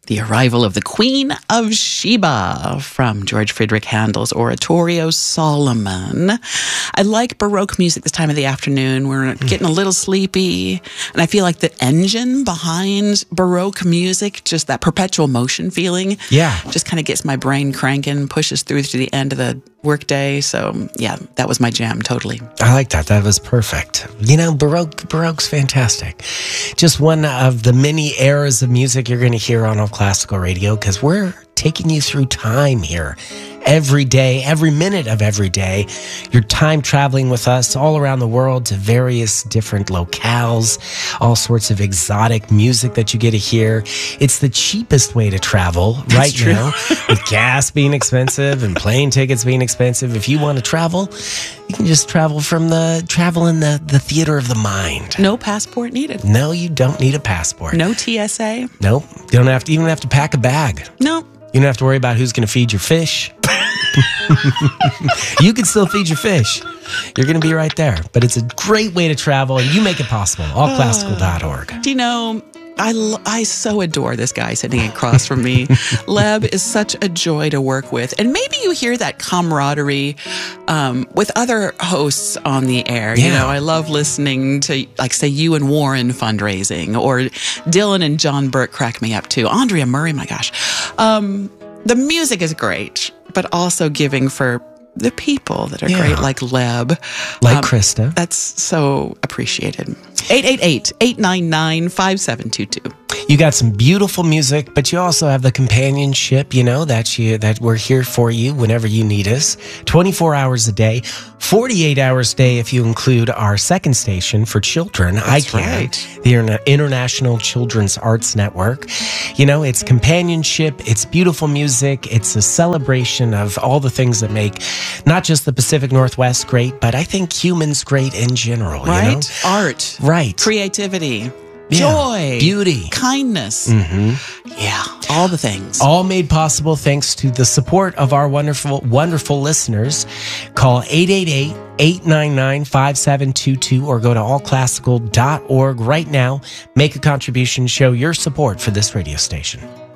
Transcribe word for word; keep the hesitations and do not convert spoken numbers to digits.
The Arrival of the Queen of Sheba from George Friedrich Handel's Oratorio Solomon. I like Baroque music this time of the afternoon. We're getting a little sleepy, and I feel like the engine behind Baroque music, just that perpetual motion feeling, yeah, just kind of gets my brain cranking, pushes through to the end of the workday. So yeah, that was my jam, totally. I like that. That was perfect. You know, Baroque, Baroque's fantastic. Just one of the many eras of music you're going to hear on All Classical Radio, because we're taking you through time here. Every day, every minute of every day, you're time traveling with us all around the world to various different locales, all sorts of exotic music that you get to hear. It's the cheapest way to travel That's right true. now, with gas being expensive and plane tickets being expensive. If you want to travel, you can just travel from the travel in the, the theater of the mind. No passport needed. No, you don't need a passport. No T S A. Nope. You don't have to even have to pack a bag. No. You don't have to worry about who's going to feed your fish. You can still feed your fish. You're going to be right there. But it's a great way to travel, and you make it possible. all classical dot org. Do you know, I, lo- I so adore this guy sitting across from me. Leb is such a joy to work with. And maybe you hear that camaraderie um, with other hosts on the air. Yeah. You know, I love listening to, like, say, you and Warren fundraising, or Dylan and John Burke crack me up too. Andrea Murray, my gosh. Um, the music is great, but also giving for the people that are Yeah. great, like Leb. Like Um, Krista. That's so appreciated. eight eight eight, eight nine nine, five seven two two. You got some beautiful music, but you also have the companionship, you know, that you that we're here for you whenever you need us. twenty-four hours a day, forty-eight hours a day if you include our second station for children, That's I C A N, right. the Interna- International Children's Arts Network. You know, it's companionship, it's beautiful music, it's a celebration of all the things that make not just the Pacific Northwest great, but I think humans great in general, Right? you know? Art. Right. Creativity. Yeah. Joy. Beauty. Kindness. Mm-hmm. Yeah. All the things. All made possible thanks to the support of our wonderful, wonderful listeners. Call eight eight eight, eight nine nine, five seven two two or go to all classical dot org right now. Make a contribution. Show your support for this radio station.